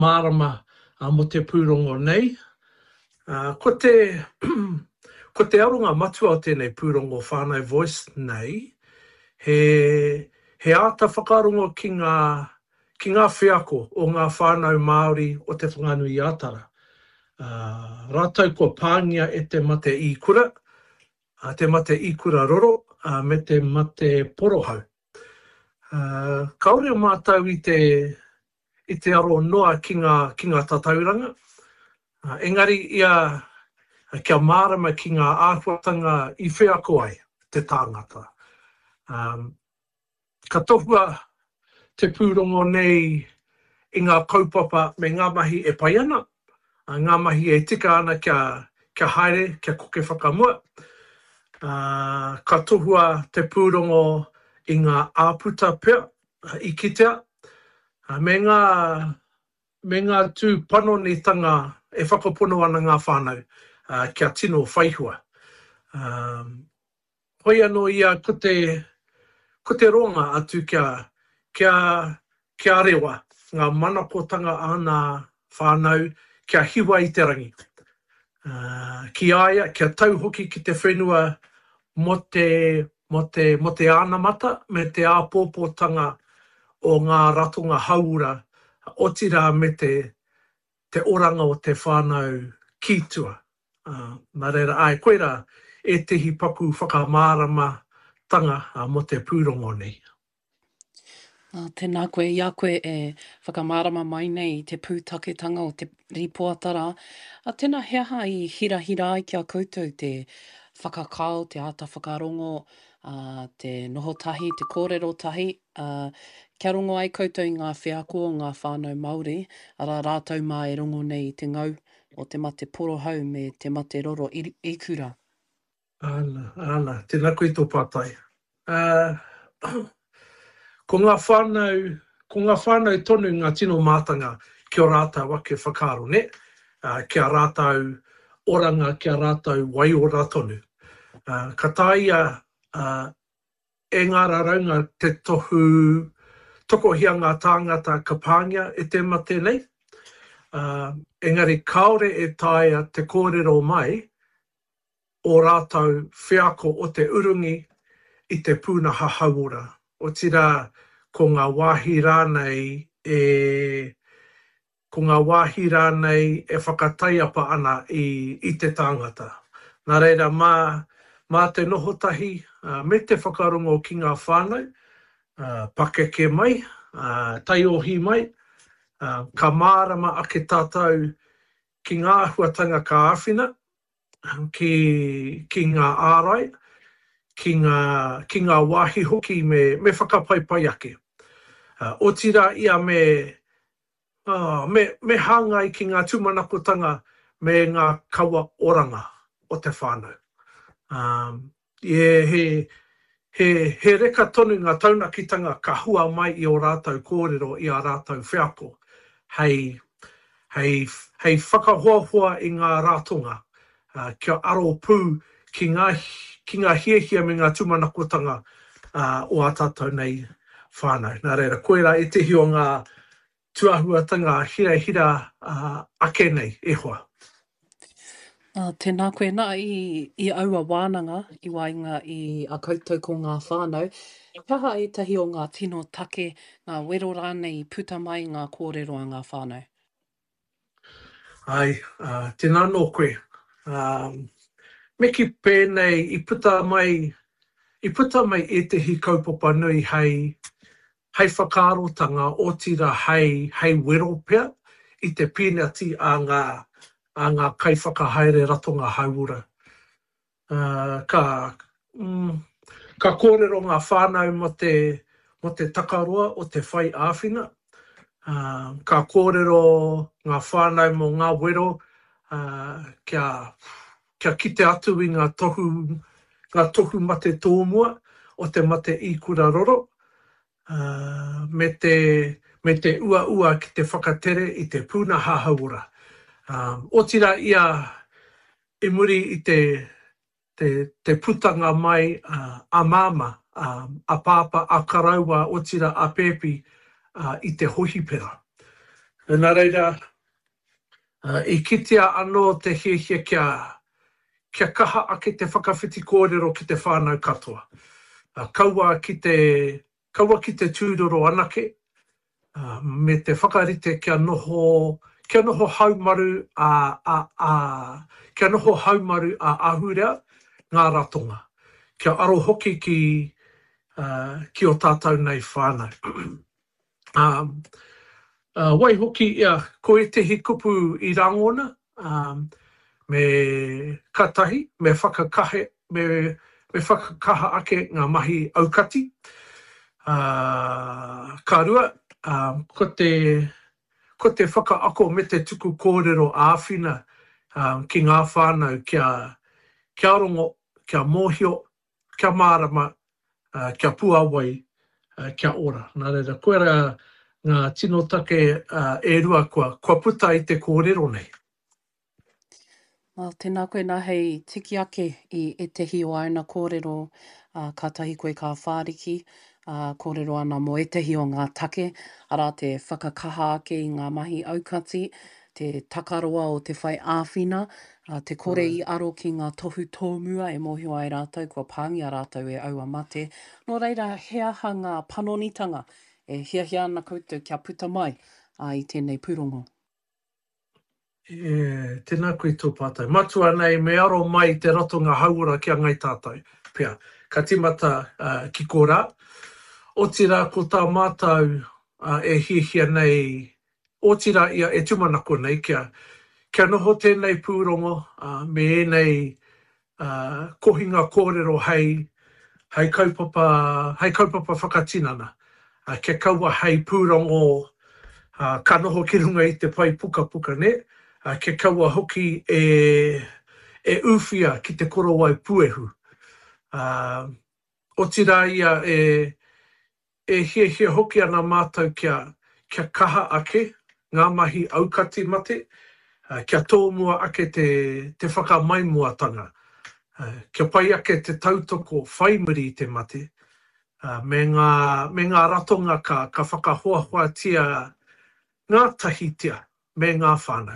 marama mo te pūrongo nei. Ko te ko te arunga matua o tēnei pūrongo whānau voice nei, he āta whakarongo ki ngā whiako o ngā whānau Māori o te Whanganui Ātara. Rātou ko pāngia e te mate i kura, te mate i kura roro, me te mate porohau. Kaore o mātou i te aro noa ki ngā tatauranga. Engari ia kia mārama ki ngā āhuatanga i whiako ai te tāngata. Ka tohua te pūrongo nei i ngā kaupapa me ngā mahi e pai ana, ngā mahi e tika ana kia haere, kia koke whakamua. Ka tohua te pūrongo i ngā āputa pea, i kitea, me ngā tū panonitanga e whakapono ana ngā whānau kia tino whaihua. Hoi anō ia ko te ronga atu kia rewa ngā manakotanga ana whānau kia hiwa i te rangi. Ki aia, kia tau hoki ki te whenua mo te ānamata me te āpōpōtanga o ngā ratonga haura o tira me te oranga o te whānau kītua. Nā reira, koera e tehi paku whakamārama tanga mo te pūrongo nei. Tēnā koe, ia koe e whakamārama mai nei te pūtaketanga o te ripoatara. Tēnā heaha i hira ai kia koutou te whakakao, te āta whakarongo, te noho tahi, te kōrero tahi. Kia rongo ai koutou i ngā whiako o ngā whānau Māori, ara rātou mā e rongo nei te ngau o te mate porohau me te mate roro i kura. Ana, tēnā koe tō pātai. Ko ngā whānau tonu ngā tino mātanga kia rātou ake whakaro, ne? Kia rātou oranga, kia rātou waiora tonu. Ka tāia e ngā raunga te tokohia ngā tāngata ka pāngia e te mate nei. Engari kaore e tāia te kōrero mai o rātou whiako o te urungi i te pūnaha hauora. O tira ko ngā wāhi rānei e whakatai apa ana i te tāngata. Nā reira, mā te noho tahi, me te whakarongo ki ngā whānau, pakeke mai, taiohi mai, ka mārama ake tātou ki ngā huatanga ka āwhina, ki ngā ārai, ki ngā wāhi hoki me whakapaipai ake. O tira ia me hāngai ki ngā tūmanakotanga me ngā kaua oranga o te whānau. He reka tonu ngā taunakitanga ka hua mai i o rātou kōrero i a rātou whiako. Hei whakahoahua i ngā rātonga, kia aro pū ki ngā hiehia me ngā tūmanakotanga o a tātou nei whānau. Nā reira, koera e tehi o ngā tuahuatanga hira ake nei, e hoa. Tēnā koe nā i aua wānanga i wainga i a koutou ko ngā whānau. Kaha e tahi o ngā tino take, ngā wero rānei puta mai ngā kōrero a ngā whānau? Ai, tēnā nō koe. Me ki pēnei i puta mai e tehi kaupapa nui hei whakarotanga o tira hei wero pea i te pēneti a ngā kaiwhakahaere ratonga hauora. Ka kōrero ngā whānau mo te takaroa o te whai āwhina. Ka kōrero ngā whānau mo ngā wero kia kite atu i ngā tohu mate tōmua o te mate i kura roro. Me te ua ki te whakatere i te pūnaha hauora. O tira ia e muri i te putanga mai a māma, a pāpa, a karaua, o tira a pēpi i te hohi pera. Nā reira, I kitea anō te hiehie kia kaha ake te whakawhiti kōrero ki te whānau katoa. Kaua ki te tūroro anake, me te whakarite kia noho haumaru kia noho haumaru a ahurea ngā ratonga. Kia aro hoki ki o tātou nei whānau. Wai hoki ia, ko e tehi kupu I rangona, me katahi, me whakakaha ake ngā mahi aukati. Ka rua, ko te whakaako me te tuku kōrero āwhina ki ngā whānau kia rongo, kia mōhio, kia mārama, kia puawai, kia ora. Nā reira, koe rā ngā tino take e rua kua puta I te kōrero nei. Tēnā koe nā hei tiki ake I e tehi o aina kōrero kātahi koe ka whāriki, kōrero ana mo e tehi o ngā take, ara te whakakaha ake I ngā mahi aukati, te takaroa o te whai āwhina, te kore I aro ki ngā tohu tōmua e mōhio ai rātou, kua pāngia rātou e aua mate. Nō reira, he aha ngā panonitanga e hiahia ana koutou kia puta mai I tēnei pūrongo. Tēnā koe tō pātai. Matua nei me aro mai te ratonga hauora kia ngai tātou. Pea, ka timata ki kōrā. O tira ko tā mātou e hiehia nei, o tira ia e tumanako nei kia noho tēnei pūrongo me nei kohinga kōrero hei kaupapa whakatinana. Kia kaua hei pūrongo ka noho ki runga I te pai puka puka ne. Kia kaua hoki e uwhia ki te korowai puehu. O tira ia e hiehia hoki ana mātou kia kaha ake ngā mahi aukati mate, kia tōmua ake te whakamaimuatanga. Kia pai ake te tautoko whaimuri I te mate, me ngā ratonga ka whakahoahoatia ngā tahitia me ngā whānau.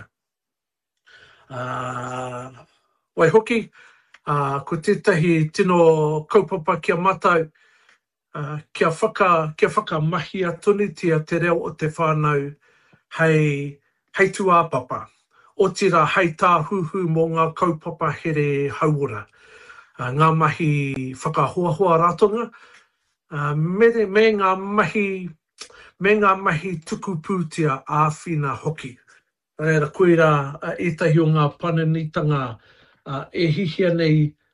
Wai hoki, ko tētahi tino kaupapa kia matau, kia whakamahi atunitia te reo o te whānau hei tuāpapa. O tira hei tāhuhu mō ngā kaupapa here hauora. Ngā mahi whakahoahoa ratonga, me ngā mahi tuku pūtia āwhina hoki. Reira, koe rā etahi o ngā pananitanga e hihia nei